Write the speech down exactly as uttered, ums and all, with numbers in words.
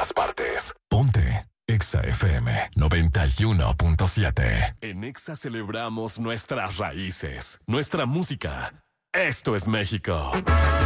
todas partes. Ponte Exa F M noventa y uno punto siete. En Exa celebramos nuestras raíces, nuestra música. Esto es México.